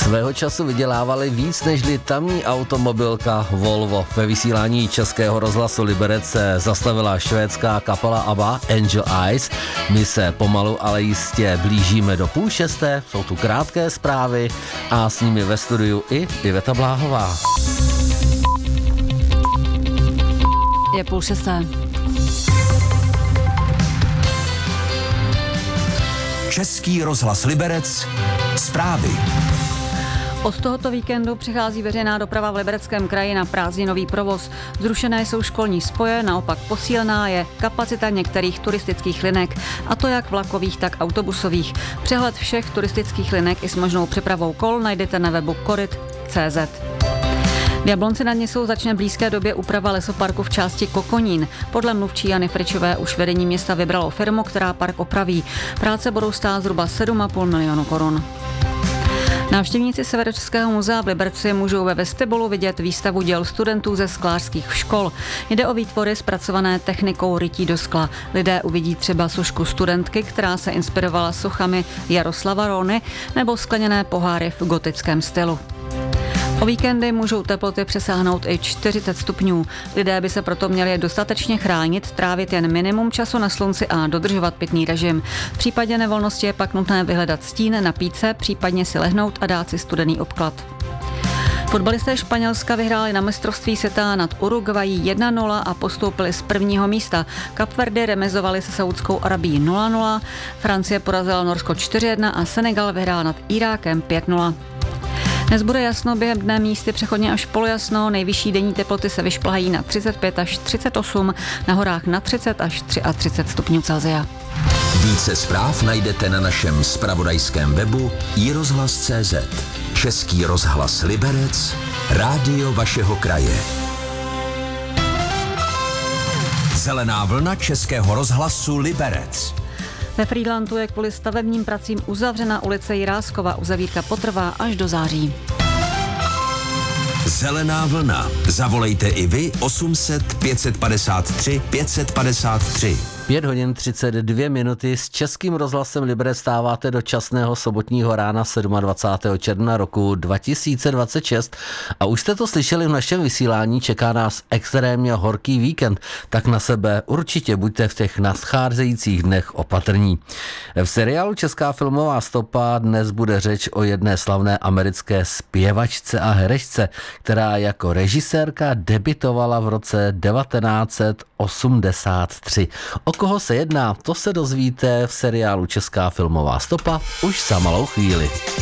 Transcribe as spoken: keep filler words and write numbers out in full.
Svého času vydělávali víc nežli tamní automobilka Volvo. Ve vysílání Českého rozhlasu Liberec se zastavila švédská kapela ABBA Angel Eyes. My se pomalu, ale jistě blížíme do půl šesté. Jsou tu krátké zprávy a s nimi ve studiu i Iveta Bláhová. Je půl šesté. Český rozhlas Liberec. Zprávy. Od tohoto víkendu přichází veřejná doprava v Libereckém kraji na prázdninový provoz. Zrušené jsou školní spoje, naopak posílená je kapacita některých turistických linek, a to jak vlakových, tak autobusových. Přehled všech turistických linek i s možnou přepravou kol najdete na webu koryt tečka cé zet. V Jablonci nad Nisou začne v blízké době úprava lesoparku v části Kokonín. Podle mluvčí Jany Fričové už vedení města vybralo firmu, která park opraví. Práce budou stát zhruba sedm a půl milionu korun. Návštěvníci Severočeského muzea v Liberci můžou ve vestibulu vidět výstavu děl studentů ze sklářských škol. Jde o výtvory zpracované technikou rytí do skla. Lidé uvidí třeba sošku studentky, která se inspirovala sochami Jaroslava Róny, nebo skleněné poháry v gotickém stylu. O víkendy můžou teploty přesáhnout i čtyřicet stupňů. Lidé by se proto měli dostatečně chránit, trávit jen minimum času na slunci a dodržovat pitný režim. V případě nevolnosti je pak nutné vyhledat stín, napít se, případně si lehnout a dát si studený obklad. Fotbalisté Španělska vyhráli na mistrovství světa nad Uruguayí jedna nula a postoupili z prvního místa. Kapverdy remizovali se Saudskou Arabií nula nula, Francie porazila Norsko čtyři jedna a Senegal vyhrál nad Irákem pět nula. Dnes bude jasno, během dne místy přechodně až polojasno, nejvyšší denní teploty se vyšplhají na třicet pět až třicet osm, na horách na třicet až třicet tři stupňů Celsia. Více zpráv najdete na našem zpravodajském webu i rozhlas tečka cé zet. Český rozhlas Liberec, rádio vašeho kraje. Zelená vlna Českého rozhlasu Liberec. Ve Frýdlantu je kvůli stavebním pracím uzavřena ulice Jiráskova. Uzavírka potrvá až do září. Zelená vlna. Zavolejte i vy osm set pět set padesát tři pět set padesát tři. pět hodin třicet dvě minuty s Českým rozhlasem Liberec stáváte do časného sobotního rána dvacátého sedmého června roku dva tisíce dvacet šest a už jste to slyšeli v našem vysílání, čeká nás extrémně horký víkend, tak na sebe určitě buďte v těch nadcházejících dnech opatrní. V seriálu Česká filmová stopa dnes bude řeč o jedné slavné americké zpěvačce a herečce, která jako režisérka debitovala v roce devatenáct set osmdesát tři. O koho se jedná, to se dozvíte v seriálu Česká filmová stopa už za malou chvíli.